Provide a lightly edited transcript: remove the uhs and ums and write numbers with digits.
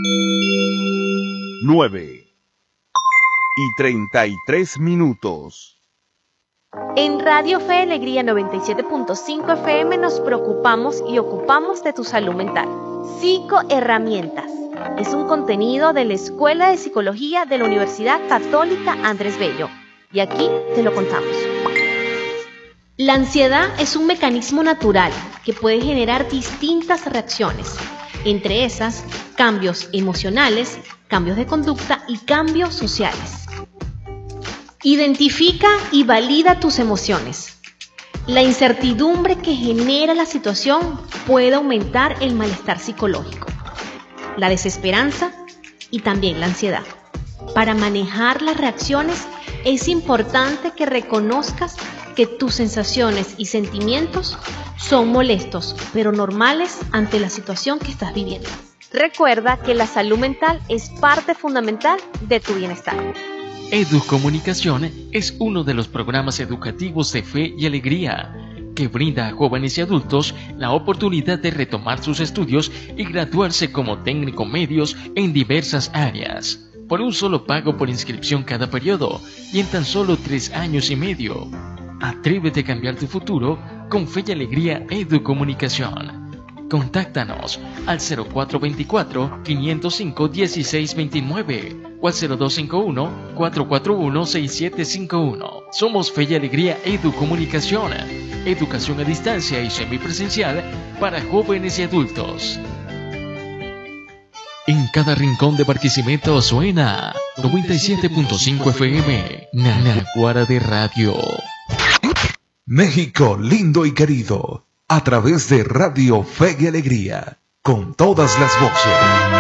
9:33. En Radio Fe y Alegría 97.5 FM nos preocupamos y ocupamos de tu salud mental. Psicoherramientas. Es un contenido de la Escuela de Psicología de la Universidad Católica Andrés Bello. Y aquí te lo contamos. La ansiedad es un mecanismo natural que puede generar distintas reacciones. Entre esas, cambios emocionales, cambios de conducta y cambios sociales. Identifica y valida tus emociones. La incertidumbre que genera la situación puede aumentar el malestar psicológico, la desesperanza y también la ansiedad. Para manejar las reacciones es importante que reconozcas que tus sensaciones y sentimientos son molestos, pero normales ante la situación que estás viviendo. Recuerda que la salud mental es parte fundamental de tu bienestar. Educomunicación es uno de los programas educativos de Fe y Alegría que brinda a jóvenes y adultos la oportunidad de retomar sus estudios y graduarse como técnico medios en diversas áreas, por un solo pago por inscripción cada periodo y en tan solo 3 años y medio. Atrévete a cambiar tu futuro con Fe y Alegría Educomunicación. Contáctanos al 0424-505-1629 o al 0251-441-6751. Somos Fe y Alegría Educomunicación, educación a distancia y semipresencial para jóvenes y adultos. En cada rincón de Barquisimeto suena 97.5 FM, Naguará de Radio. México lindo y querido, a través de Radio Fe y Alegría, con todas las voces.